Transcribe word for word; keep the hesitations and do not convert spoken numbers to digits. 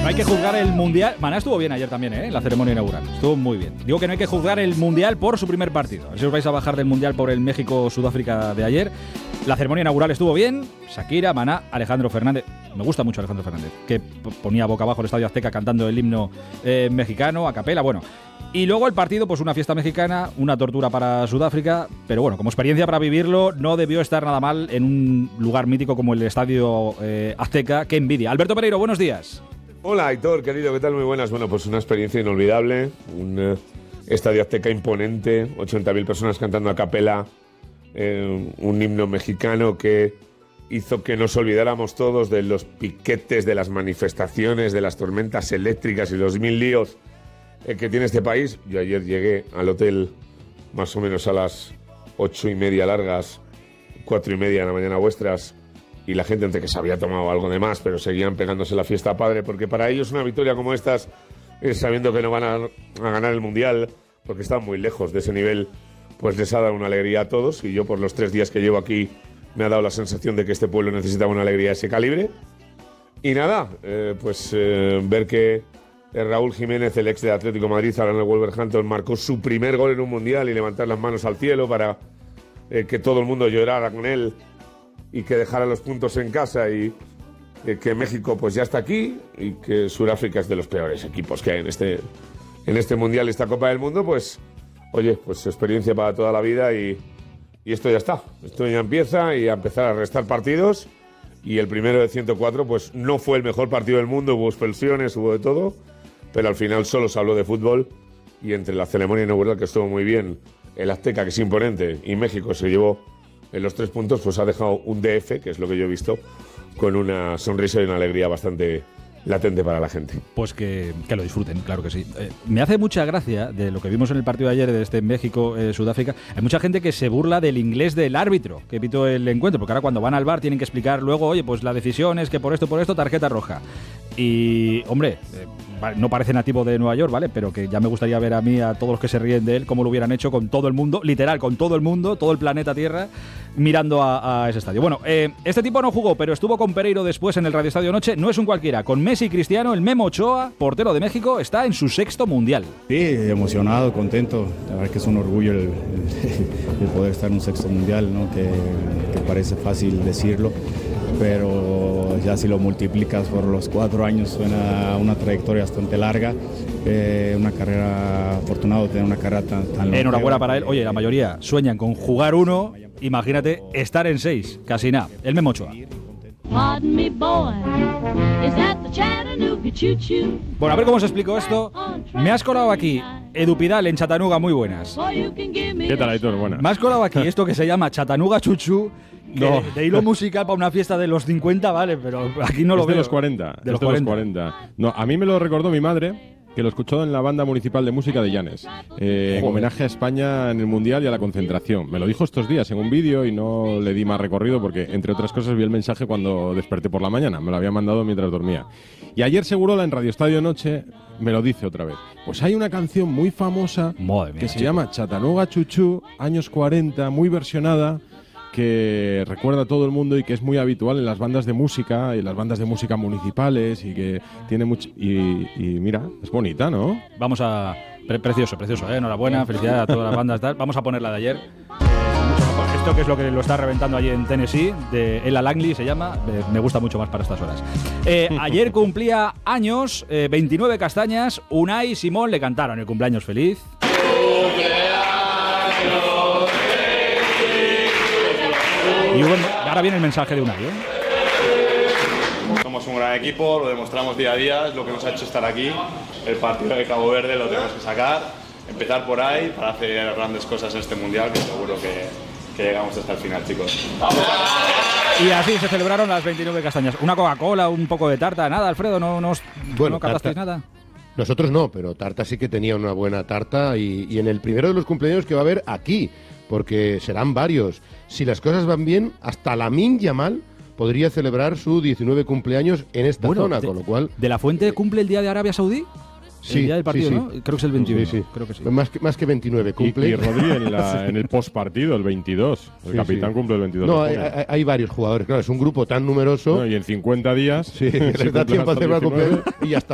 no hay que juzgar el Mundial. Maná estuvo bien ayer también, ¿eh? En la ceremonia inaugural. Estuvo muy bien. Digo que no hay que juzgar el Mundial por su primer partido. A ver si os vais a bajar del Mundial por el México-Sudáfrica de ayer. La ceremonia inaugural estuvo bien. Shakira, Maná, Alejandro Fernández. Me gusta mucho Alejandro Fernández, que ponía boca abajo el Estadio Azteca cantando el himno eh, mexicano a capela. Bueno. Y luego el partido, pues una fiesta mexicana, una tortura para Sudáfrica, pero bueno, como experiencia para vivirlo, no debió estar nada mal en un lugar mítico como el Estadio eh, Azteca. ¡Qué envidia! Alberto Pereiro, buenos días. Hola, Aitor, querido, ¿qué tal? Muy buenas. Bueno, pues una experiencia inolvidable, un uh, Estadio Azteca imponente, ochenta mil personas cantando a capela, eh, un himno mexicano que hizo que nos olvidáramos todos de los piquetes, de las manifestaciones, de las tormentas eléctricas y los mil líos que tiene este país. Yo ayer llegué al hotel más o menos a las ocho y media largas, cuatro y media de la mañana vuestras, y la gente entre que se había tomado algo de más, pero seguían pegándose la fiesta padre, porque para ellos una victoria como estas, es sabiendo que no van a, a ganar el Mundial, porque están muy lejos de ese nivel, pues les ha dado una alegría a todos, y yo por los tres días que llevo aquí me ha dado la sensación de que este pueblo necesitaba una alegría de ese calibre. Y nada, eh, pues eh, ver que Raúl Jiménez, el ex de Atlético de Madrid, ahora en el Wolverhampton, marcó su primer gol en un Mundial y levantar las manos al cielo para eh, que todo el mundo llorara con él y que dejara los puntos en casa, y eh, que México pues ya está aquí y que Sudáfrica es de los peores equipos que hay en este, en este Mundial, esta Copa del Mundo. Pues oye, pues experiencia para toda la vida, y, y esto ya está, esto ya empieza, y a empezar a restar partidos. Y el primero de ciento cuatro pues no fue el mejor partido del mundo, hubo expulsiones, hubo de todo, pero al final solo se habló de fútbol, y entre la ceremonia inaugural, que estuvo muy bien, el Azteca, que es imponente, y México se llevó en los tres puntos, pues ha dejado un D F, que es lo que yo he visto, con una sonrisa y una alegría bastante latente para la gente. Pues que, que lo disfruten, claro que sí. Eh, me hace mucha gracia de lo que vimos en el partido de ayer de este México-Sudáfrica. Eh, Hay mucha gente que se burla del inglés del árbitro que pitó el encuentro, porque ahora cuando van al bar tienen que explicar luego, oye, pues la decisión es que por esto, por esto, tarjeta roja. Y, hombre, eh, no parece nativo de Nueva York, ¿vale? Pero que ya me gustaría ver a mí, a todos los que se ríen de él, cómo lo hubieran hecho con todo el mundo, literal, con todo el mundo, todo el planeta Tierra, mirando a, a ese estadio. Bueno, eh, este tipo no jugó, pero estuvo con Pereiro después en el Radio Estadio Noche. No es un cualquiera. Con Messi y Cristiano, el Memo Ochoa, portero de México, está en su sexto Mundial. Sí, emocionado, contento. La verdad que es un orgullo el, el, el poder estar en un sexto Mundial, ¿no? Que, que parece fácil decirlo, pero ya si lo multiplicas por los cuatro años, suena una trayectoria bastante larga. Eh, una carrera, afortunado de tener una carrera tan, tan larga. Enhorabuena para él. Oye, la mayoría sueñan con jugar uno. Imagínate estar en seis, casi nada. El Memo Ochoa. Bueno, a ver cómo os explico esto. Me has colado aquí Edu Pidal en Chattanooga, muy buenas. ¿Qué tal, Aitor? Buenas. Me has colado aquí esto que se llama Chattanooga Chuchu, no. de, de hilo musical para una fiesta de los cincuenta, vale, pero aquí no lo es veo. De los cuarenta. De los de cuarenta. los cuarenta. No, a mí me lo recordó mi madre, que lo escuchó en la banda municipal de música de Llanes, eh, en homenaje a España en el Mundial y a la concentración. Me lo dijo estos días en un vídeo y no le di más recorrido porque, entre otras cosas, vi el mensaje cuando desperté por la mañana. Me lo había mandado mientras dormía. Y ayer Segurola, en Radio Estadio Noche, me lo dice otra vez. Pues hay una canción muy famosa Madre mía, que se chico. llama Chattanooga Chuchu, años cuarenta, muy versionada, que recuerda a todo el mundo y que es muy habitual en las bandas de música, y en las bandas de música municipales, y que tiene mucho... Y, y mira, es bonita, ¿no? Vamos a... Pre precioso, precioso, ¿eh? Enhorabuena, felicidades a todas las bandas. Tal. Vamos a poner la de ayer. Esto que es lo que lo está reventando allí en Tennessee, de Ella Langley se llama, eh, me gusta mucho más para estas horas. Eh, ayer cumplía años, eh, veintinueve castañas, Unai y Simón le cantaron el cumpleaños feliz. Y bueno, ahora viene el mensaje de Unai, ¿eh? Somos un gran equipo, lo demostramos día a día, es lo que nos ha hecho estar aquí. El partido de Cabo Verde lo tenemos que sacar, empezar por ahí para hacer grandes cosas en este Mundial, que seguro que, que llegamos hasta el final, chicos. Y así se celebraron las veintinueve castañas. Una Coca-Cola, un poco de tarta, nada, Alfredo, ¿no, no, bueno, no catasteis tarta. nada? Nosotros no, pero tarta sí que tenía una buena tarta, y, y en el primero de los cumpleaños que va a haber aquí, porque serán varios. Si las cosas van bien, hasta Lamine Yamal podría celebrar su diecinueve cumpleaños en esta Bueno, zona, de, con lo cual... ¿De la Fuente cumple el día de Arabia Saudí? Sí, el día del partido, sí, sí. ¿no? Creo que es el veintiuno. Sí, sí. Creo que sí. Más que, más que veintinueve, cumple. Y, y Rodri en, la, en el postpartido, el veintidós. El Sí, capitán sí. cumple el veintidós. No, hay, hay, hay varios jugadores, claro, es un grupo tan numeroso. No, y en cincuenta días Sí, les da tiempo a celebrar el cumpleaños y ya está.